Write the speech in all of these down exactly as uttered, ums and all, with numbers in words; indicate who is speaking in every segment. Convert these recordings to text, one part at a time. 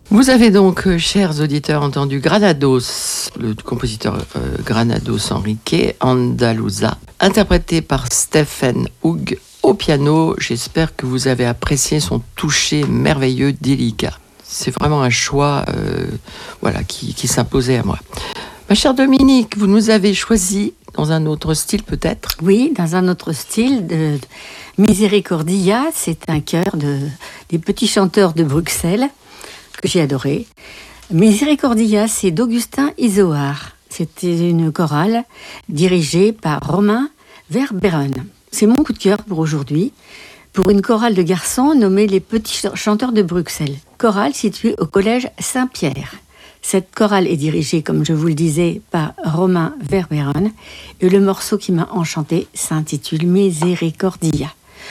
Speaker 1: Vous avez donc, euh, chers auditeurs, entendu Granados, le compositeur euh, Granados Enrique Andaluza, interprété par Stephen Hoog au piano. J'espère que vous avez apprécié son toucher merveilleux, délicat. C'est vraiment un choix euh, voilà, qui, qui s'imposait à moi. Ma chère Dominique, vous nous avez choisi dans un autre style peut-être ?
Speaker 2: Oui, dans un autre style de Misericordia. C'est un chœur de, des petits chanteurs de Bruxelles que j'ai adoré. Misericordia, c'est d'Augustin Izoard. C'était une chorale dirigée par Romain Verbeeren. C'est mon coup de cœur pour aujourd'hui, pour une chorale de garçons nommée les Petits Chanteurs de Bruxelles. Chorale située au collège Saint-Pierre. Cette chorale est dirigée, comme je vous le disais, par Romain Verbeeren, et le morceau qui m'a enchanté s'intitule Misericordia.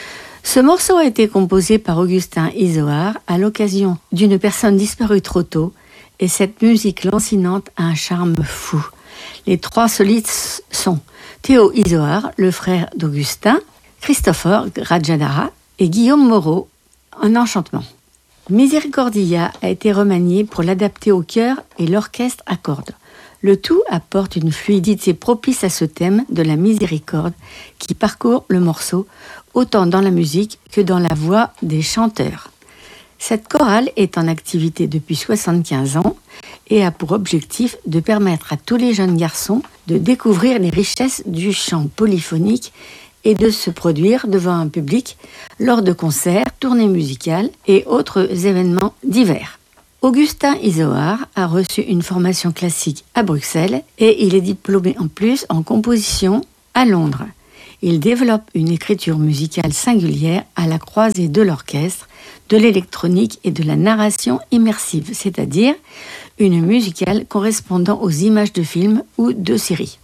Speaker 2: Ce morceau a été composé par Augustin Izoard à l'occasion d'une personne disparue trop tôt, et cette musique lancinante a un charme fou. Les trois solistes sont Théo Izoard, le frère d'Augustin, Christopher Rajadara et Guillaume Moreau, un enchantement. Misericordia a été remanié pour l'adapter au chœur et l'orchestre à cordes. Le tout apporte une fluidité propice à ce thème de la miséricorde qui parcourt le morceau, autant dans la musique que dans la voix des chanteurs. Cette chorale est en activité depuis soixante-quinze ans et a pour objectif de permettre à tous les jeunes garçons de découvrir les richesses du chant polyphonique et de se produire devant un public lors de concerts, tournées musicales et autres événements divers. Augustin Izoard a reçu une formation classique à Bruxelles et il est diplômé en plus en composition à Londres. Il développe une écriture musicale singulière à la croisée de l'orchestre, de l'électronique et de la narration immersive, c'est-à-dire une musicale correspondant aux images de films ou de séries.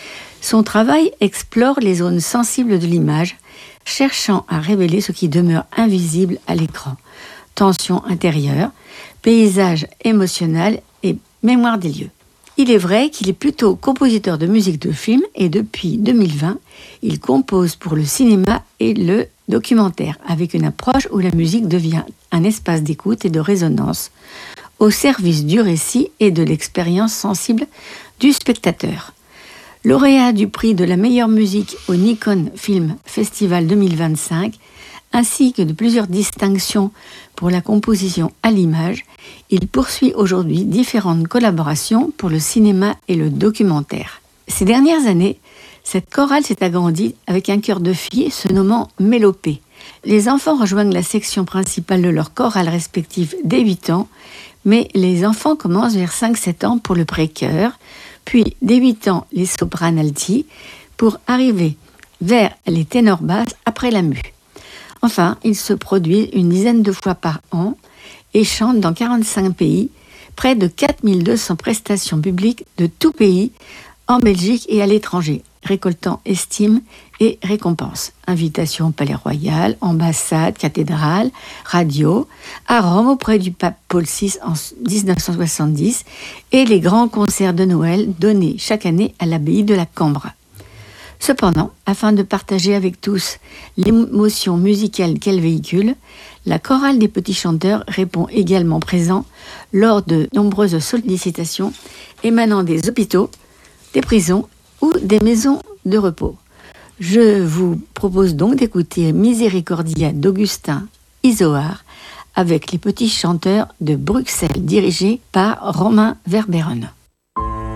Speaker 2: Son travail explore les zones sensibles de l'image, cherchant à révéler ce qui demeure invisible à l'écran. Tension intérieure, paysage émotionnel et mémoire des lieux. Il est vrai qu'il est plutôt compositeur de musique de film et depuis deux mille vingt, il compose pour le cinéma et le documentaire, avec une approche où la musique devient un espace d'écoute et de résonance au service du récit et de l'expérience sensible du spectateur. Lauréat du prix de la meilleure musique au Nikon Film Festival deux mille vingt-cinq, ainsi que de plusieurs distinctions pour la composition à l'image, il poursuit aujourd'hui différentes collaborations pour le cinéma et le documentaire. Ces dernières années, cette chorale s'est agrandie avec un chœur de filles se nommant Mélopée. Les enfants rejoignent la section principale de leur chorale respective dès huit ans, mais les enfants commencent vers cinq sept ans pour le pré-chœur, puis dès huit ans les sopranes alti, pour arriver vers les ténors basses après la mue. Enfin, ils se produisent une dizaine de fois par an et chantent dans quarante-cinq pays, près de quatre mille deux cents prestations publiques de tout pays, en Belgique et à l'étranger, récoltant estime et récompenses. Invitations au Palais Royal, ambassade, cathédrale, radio, à Rome auprès du pape Paul six en dix-neuf cent soixante-dix et les grands concerts de Noël donnés chaque année à l'abbaye de la Cambre. Cependant, afin de partager avec tous l'émotion musicale qu'elle véhicule, la chorale des petits chanteurs répond également présent lors de nombreuses sollicitations émanant des hôpitaux, des prisons ou des maisons de repos. Je vous propose donc d'écouter Misericordia d'Augustin Izoard avec les petits chanteurs de Bruxelles dirigés par Romain Verbeeren.